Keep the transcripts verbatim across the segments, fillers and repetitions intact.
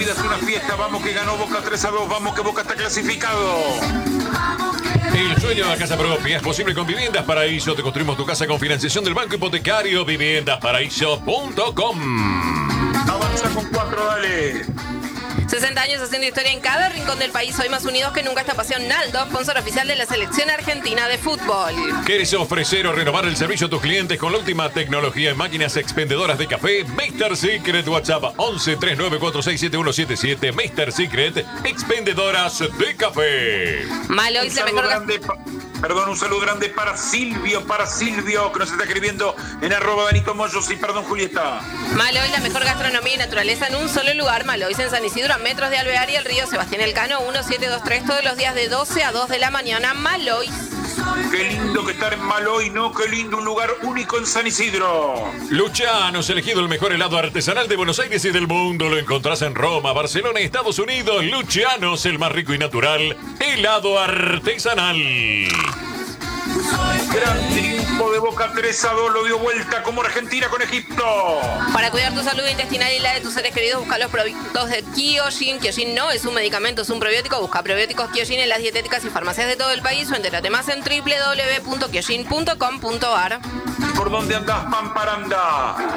vida es una fiesta. Vamos que ganó Boca tres a dos. Vamos que Boca está clasificado. El sueño de la casa propia es posible con Viviendas Paraíso. Te construimos tu casa con financiación del Banco Hipotecario. viviendas paraíso punto com. Avanza con cuatro, dale. sesenta años haciendo historia en cada rincón del país. Hoy más unidos que nunca esta pasión. Naldo, sponsor oficial de la selección argentina de fútbol. ¿Quieres ofrecer o renovar el servicio a tus clientes con la última tecnología en máquinas expendedoras de café? mister Secret, WhatsApp once tres nueve cuatro seis siete uno siete siete. mister Secret, expendedoras de café. Malo, y la mejor... grande pa- Perdón, un saludo grande para Silvio, para Silvio, que nos está escribiendo en arroba Danito Moyo. Sí, perdón, Julieta. Maloy, la mejor gastronomía y naturaleza en un solo lugar. Maloy en San Isidro, a metros de Alvear y el río Sebastián Elcano, uno siete dos tres, todos los días de doce a dos de la mañana. Maloy. Qué lindo que estar en Maloy, ¿no? Qué lindo, un lugar único en San Isidro. Luchanos, elegido el mejor helado artesanal de Buenos Aires y del mundo. Lo encontrás en Roma, Barcelona y Estados Unidos. Luchanos, el más rico y natural helado artesanal. Gran triunfo de Boca tres a dos, lo dio vuelta como Argentina con Egipto. Para cuidar tu salud intestinal y la de tus seres queridos, busca los productos de Kyojin. Kyojin no es un medicamento, es un probiótico. Busca probióticos Kyojin en las dietéticas y farmacias de todo el país o entérate más en doble u doble u doble u punto kyojin punto com punto a r. ¿Por dónde andás, Pamparanda?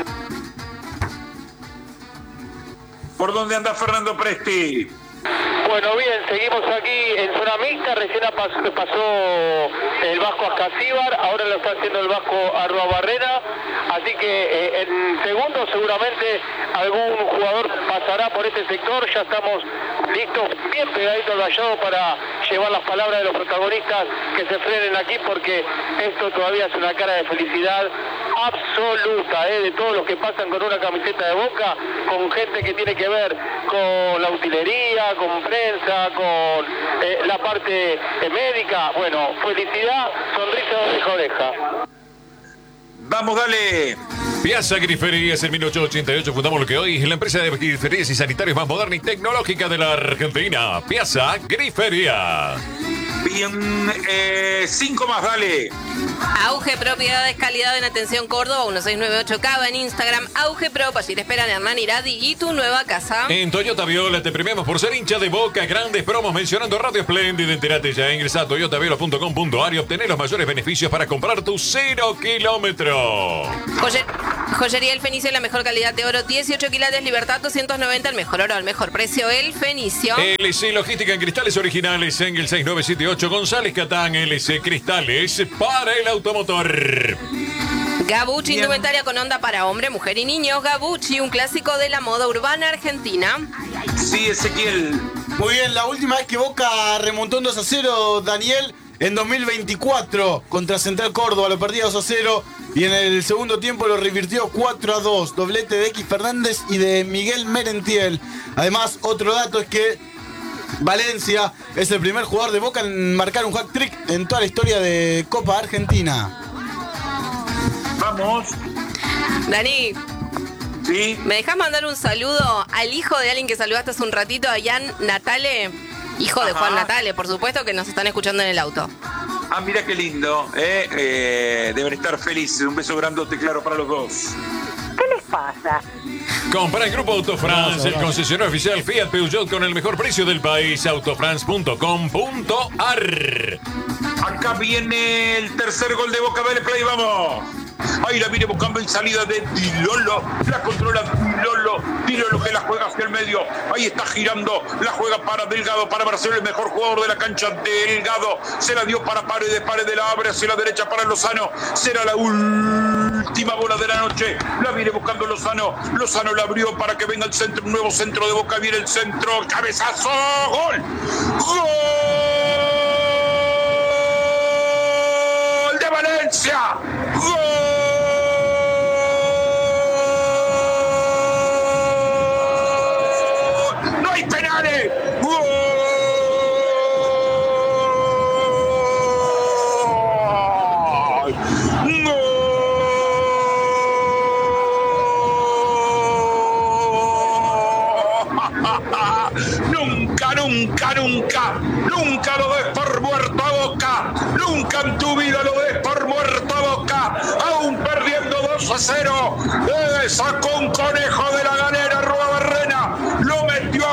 ¿Por dónde anda Fernando Presti? Bueno, bien, seguimos aquí en zona mixta, recién pas- pasó el Vasco Ascasíbar, ahora lo está haciendo el Vasco Arruabarrena, así que eh, en segundos seguramente algún jugador pasará por este sector, ya estamos listos, bien pegaditos al vallado para llevar las palabras de los protagonistas que se frenen aquí, porque esto todavía es una cara de felicidad absoluta, eh, de todos los que pasan con una camiseta de Boca, con gente que tiene que ver con la utilería, con prensa, con eh, la parte eh, médica. Bueno, felicidad, sonrisa de oreja a oreja. Vamos, dale. Piazza Griferías en mil ochocientos ochenta y ocho fundamos lo que hoy es la empresa de griferías y sanitarios más moderna y tecnológica de la Argentina. Piazza Grifería. Bien, eh, cinco más, dale. Auge Propiedades, calidad en atención Córdoba, uno seis nueve ocho Cava en Instagram. Auge Pro, allí te esperan Hernán Iradi y tu nueva casa. En Toyota Viola te premiamos por ser hincha de Boca. Grandes promos mencionando Radio Espléndida. Entérate ya, ingresa a toyota viola punto com punto a r y obtener los mayores beneficios para comprar tu cero kilómetro. Joyer- Joyería El Fenicio, la mejor calidad de oro, dieciocho quilates, Libertad doscientos noventa, el mejor oro al mejor precio, El Fenicio. L C Logística en cristales originales, en el seis nueve siete ocho González Catán, L C Cristales para el automotor. Gabucci, Bien. indumentaria con onda para hombre, mujer y niños. Gabucci, un clásico de la moda urbana argentina. Sí, Ezequiel. Muy bien, la última vez que Boca remontó un dos a cero, Daniel, en dos mil veinticuatro contra Central Córdoba, lo perdía dos a cero y en el segundo tiempo lo revirtió cuatro a dos, doblete de X Fernández y de Miguel Merentiel. Además, otro dato es que Valencia es el primer jugador de Boca en marcar un hat-trick en toda la historia de Copa Argentina. Vamos. Dani, Sí. ¿me dejas mandar un saludo al hijo de alguien que saludaste hace un ratito, a Ian Natale? Hijo de Ajá. Juan Natale, por supuesto, que nos están escuchando en el auto. Ah, mira qué lindo. Eh, eh, deben estar felices. Un beso grandote, claro, para los dos. Compra en Grupo Autofrance, el concesionario oficial Fiat Peugeot con el mejor precio del país. autofrance punto com punto a r. Acá viene el tercer gol de Boca. Dale play, vamos. Ahí la viene buscando en salida de Dilolo. La controla Dilolo. Dilolo que la juega hacia el medio. Ahí está girando. La juega para Delgado, para Marcelo, el mejor jugador de la cancha. Delgado se la dio para Paredes. Paredes la abre hacia la derecha para Lozano. Será la última bola de la noche. La viene buscando Lozano. Lozano la abrió para que venga el centro. Un nuevo centro de Boca. Viene el centro. Cabezazo. Gol. Gol de Valencia. Gol. No hay penales. Gol. Nunca, nunca, nunca, nunca lo des por muerto a Boca. Nunca en tu vida lo des por muerto a Boca. Aún perdiendo dos a cero. Eh, sacó un conejo de la galera, Arruabarrena. Lo metió a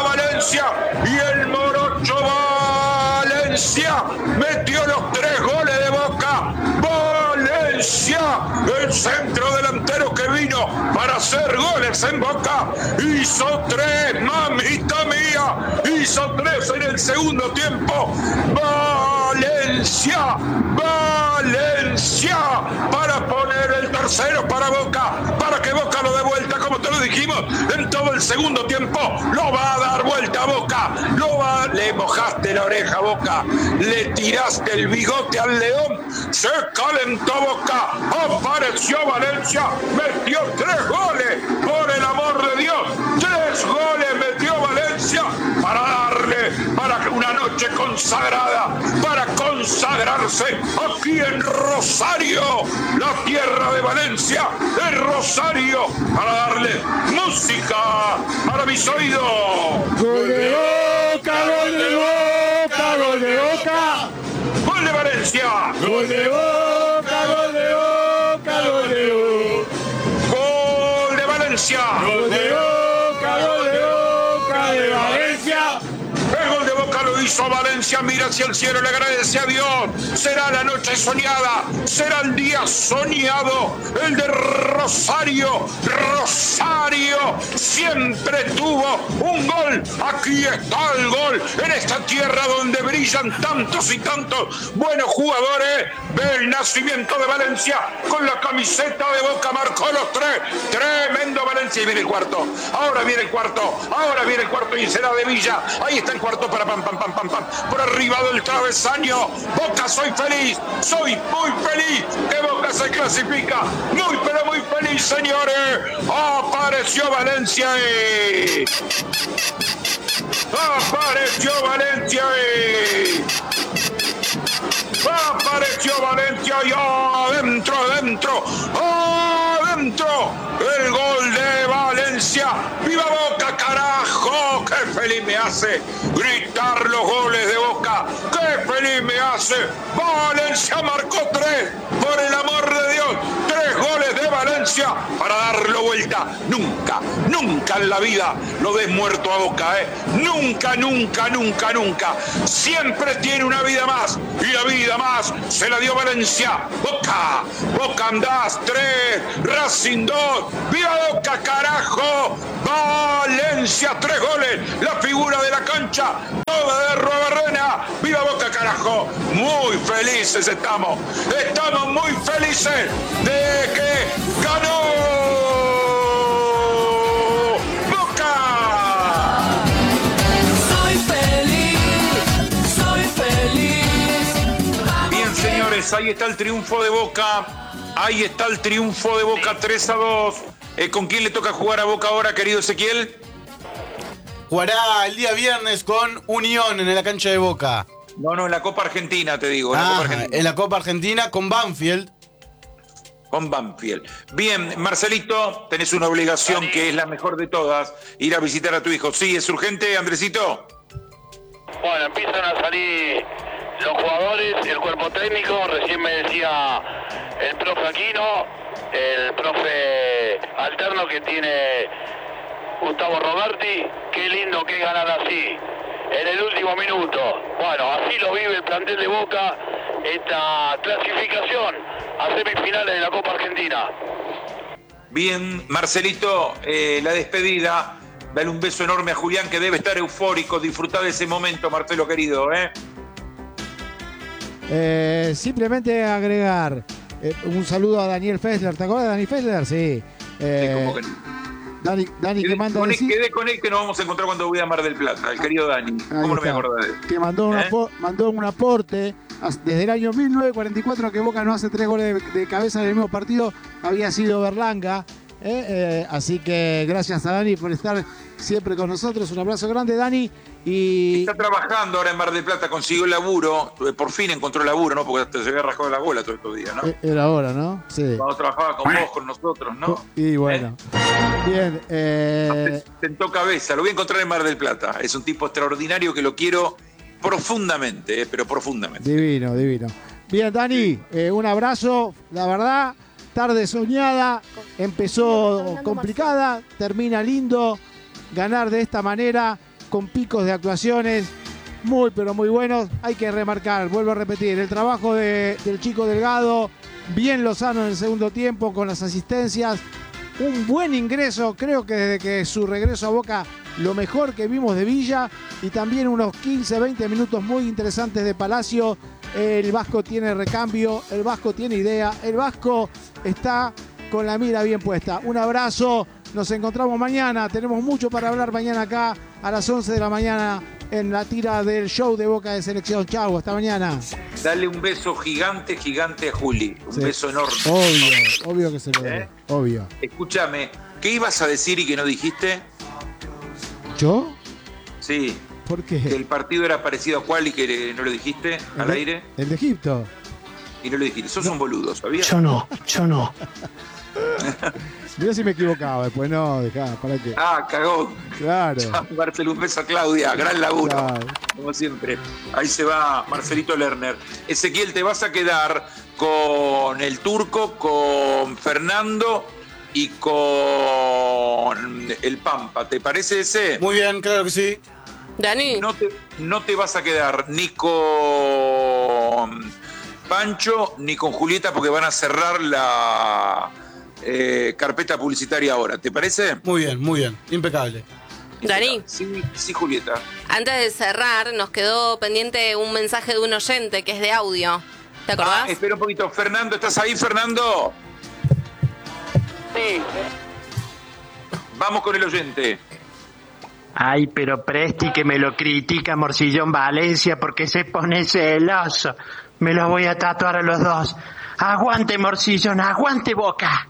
Valencia y el Morocho Valencia metió los tres goles de Boca. Valencia, el centro delantero que vino para hacer goles en Boca, hizo tres, mamita mía, hizo tres en el segundo tiempo. Valencia, Valencia, para poner el tercero para Boca, para que Boca lo dé vuelta, como te lo dijimos, en todo el segundo tiempo, lo va a dar vuelta a Boca, lo va, le mojaste la oreja a Boca, le tiraste el bigote al león, se calentó Boca, apareció Valencia, metió tres goles, por el amor de Dios, tres goles metió Valencia para darle, para una noche consagrada, para consagrarse aquí en Rosario, la tierra de Valencia, de Rosario, para darle música para mis oídos. Gol de Boca, gol de Boca, gol de Boca. Gol de Valencia. Gol de Boca, gol de Boca, gol de Boca. Gol de Valencia. Gol de Boca, gol de Boca de Valencia. El gol de Boca lo hizo Valencia, mira hacia el cielo, le agradece a Dios. Será la noche soñada, será el día soñado, el de Rosario. Rosario siempre tuvo un gol. Aquí está el gol, en esta tierra donde brillan tantos y tantos buenos jugadores. Ve el nacimiento de Valencia con la camiseta de Boca, marcó los tres. Tremendo Valencia, y viene el cuarto. Ahora viene el cuarto, ahora viene el cuarto y será de Villa. Ahí está el cuarto para pam, pam, pam, pam, pam. Por arriba del travesaño. Boca, soy feliz, soy muy feliz que Boca se clasifica. Muy, pero muy feliz, señores. Apareció Valencia. Eh. Apareció Valencia. Eh. Apareció Valencia y adentro, adentro, adentro. El gol de Valencia. ¡Viva Boca, carajo! ¡Qué feliz me hace gritar los goles de Boca! ¡Qué feliz me hace! Valencia marcó tres, por el amor de Dios. Tres goles de Valencia para darlo vuelta. Nunca, nunca en la vida lo des muerto a Boca, ¿eh? Nunca, nunca, nunca, nunca. Siempre tiene una vida más. Y la vida más se la dio Valencia. Boca, Boca andás, tres, Racing dos. ¡Viva Boca, carajo! Valencia, tres goles. La figura de la cancha, toda de Arruabarrena. ¡Viva Boca, carajo! Muy felices estamos. Estamos muy felices de que ganó Boca. Soy feliz, soy feliz. Bien, señores, ahí está el triunfo de Boca. Ahí está el triunfo de Boca, tres a dos. Eh, ¿Con quién le toca jugar a Boca ahora, querido Ezequiel? Jugará el día viernes con Unión en la cancha de Boca. No, no, en la Copa Argentina, te digo. En, Ah, la, Copa Argentina. en la Copa Argentina con Banfield. Con Banfield. Bien, Marcelito, tenés una obligación que es la mejor de todas, ir a visitar a tu hijo. Sí, ¿es urgente, Andresito? Bueno, empiezan a salir los jugadores, el cuerpo técnico. Recién me decía el profe Aquino, el profe alterno que tiene Gustavo Roberti. Qué lindo que ganar así, en el último minuto. Bueno, así lo vive el plantel de Boca, esta clasificación a semifinales de la Copa Argentina. Bien, Marcelito, eh, la despedida. Dale un beso enorme a Julián, que debe estar eufórico. Disfrutá de ese momento, Marcelo querido, ¿eh? Eh, simplemente agregar eh, un saludo a Daniel Fessler. ¿Te acuerdas de Dani Fessler? Sí. Eh, Sí, ¿cómo que no? Dani, Dani que Quedé manda con, él, decir- quedé con él que nos vamos a encontrar cuando voy a Mar del Plata, el querido Dani. Ahí ¿Cómo no me está. acordaba de él? que mandó un, ¿Eh? apo- mandó un aporte as- desde el año mil novecientos cuarenta y cuatro que Boca no hace tres goles de, de cabeza en el mismo partido, había sido Berlanga. ¿eh? Eh, así que gracias a Dani por estar siempre con nosotros. Un abrazo grande, Dani. Y Está trabajando ahora en Mar del Plata, consiguió laburo, por fin encontró laburo, ¿no? Porque te se había rascado la bola todos estos días, ¿no? eh, era hora, ¿no? Sí. Cuando trabajaba con vos, con nosotros, ¿no? Y bueno. Bien. eh, Sentó cabeza, lo voy a encontrar en Mar del Plata. Es un tipo extraordinario que lo quiero profundamente, eh, pero profundamente. Divino, divino. Bien, Dani, eh, un abrazo. La verdad, tarde soñada, empezó complicada, termina lindo. Ganar de esta manera con picos de actuaciones muy, pero muy buenos. Hay que remarcar, vuelvo a repetir, el trabajo de, del chico Delgado, bien Lozano en el segundo tiempo con las asistencias. Un buen ingreso, creo que desde que su regreso a Boca, lo mejor que vimos de Villa, y también unos quince, veinte minutos muy interesantes de Palacio. El Vasco tiene recambio, el Vasco tiene idea, el Vasco está con la mira bien puesta. Un abrazo, nos encontramos mañana, tenemos mucho para hablar mañana acá a las once de la mañana en la tira del show de Boca de Selección. Chau, hasta mañana. Dale un beso gigante, gigante a Juli. Un Sí. beso enorme. Obvio, obvio que se lo doy, ¿Eh? obvio. Escúchame, ¿qué ibas a decir y que no dijiste? ¿Yo? Sí, ¿Por qué? que el partido era parecido a cuál y que no lo dijiste al El de- aire. El de Egipto. Y no lo dijiste. Sos un boludo, ¿sabías? Yo no, yo no. Mirá si me equivocaba, después no, dejá, ¿para qué? Ah, cagó. Claro. Chao, Marcelo, un beso a Claudia, gran laburo, Claro. como siempre. Ahí se va Marcelito Lerner. Ezequiel, te vas a quedar con el Turco, con Fernando y con el Pampa. ¿Te parece ese? Muy bien, claro que sí. Dani, No te, no te vas a quedar ni con Pancho ni con Julieta porque van a cerrar la eh, carpeta publicitaria ahora. ¿Te parece? Muy bien, muy bien. Impecable. Dani, Sí, sí, Julieta. antes de cerrar, nos quedó pendiente un mensaje de un oyente que es de audio. ¿Te acordás? Ah, espera un poquito. Fernando, ¿estás ahí, Fernando? Sí. Vamos con el oyente. Ay, pero Presti que me lo critica Morcillón Valencia porque se pone celoso. Me los voy a tatuar a los dos. Aguante Morcillón, aguante Boca.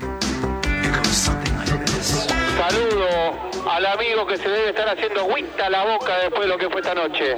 Saludo al amigo que se debe estar haciendo agüita a la boca después de lo que fue esta noche.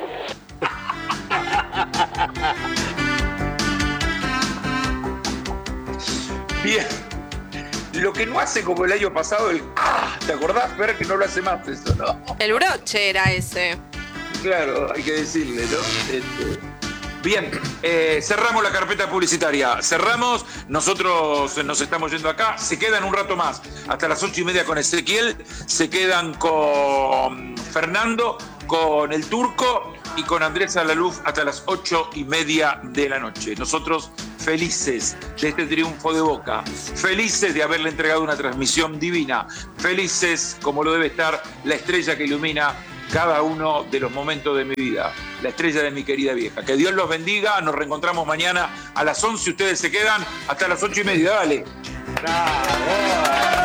Bien. Lo que no hace como el año pasado, el ¡ah! ¿Te acordás, Fer, que no lo hace más eso, no? El broche era ese. Claro, hay que decirle, ¿no? Este, Bien, eh, cerramos la carpeta publicitaria. Cerramos, nosotros nos estamos yendo acá. Se quedan un rato más, hasta las ocho y media con Ezequiel. Se quedan con Fernando, con el Turco y con Andrés Alaluf hasta las ocho y media de la noche. Nosotros felices de este triunfo de Boca, felices de haberle entregado una transmisión divina, felices como lo debe estar la estrella que ilumina cada uno de los momentos de mi vida, la estrella de mi querida vieja. Que Dios los bendiga, nos reencontramos mañana a las once, ustedes se quedan hasta las ocho y media, dale. ¡Bravo!